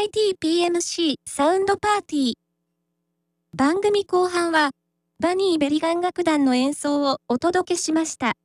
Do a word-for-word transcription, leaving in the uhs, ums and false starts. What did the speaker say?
イティーピーエムシー サウンドパーティー。番組後半は、バニーベリガン楽団の演奏をお届けしました。